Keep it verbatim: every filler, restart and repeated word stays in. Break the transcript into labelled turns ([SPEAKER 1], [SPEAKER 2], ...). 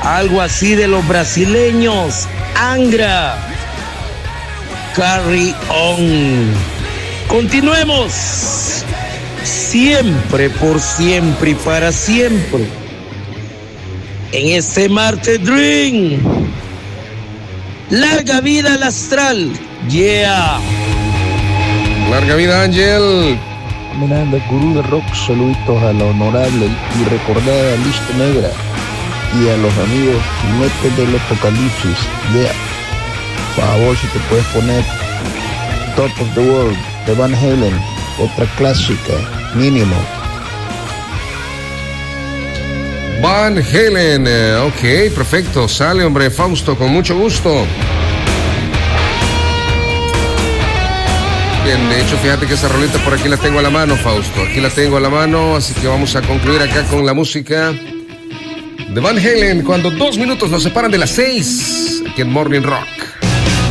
[SPEAKER 1] algo así de los brasileños. Angra, Carry On. Continuemos. Siempre, por siempre y para siempre. En este Marte Dream. Larga vida al astral. Yeah.
[SPEAKER 2] Larga vida, Ángel.
[SPEAKER 3] Miranda, gurú de rock, saluditos a la honorable y recordada lista negra y a los amigos jinetes del apocalipsis. Yeah. Por favor, si te puedes poner Top of the World de Van Halen, otra clásica, mínimo.
[SPEAKER 2] Van Halen, ok, perfecto, sale, hombre, Fausto, con mucho gusto. Bien, de hecho, fíjate que esa rolita por aquí la tengo a la mano, Fausto, aquí la tengo a la mano, así que vamos a concluir acá con la música de Van Halen, cuando dos minutos nos separan de las seis, aquí en Morning Rock.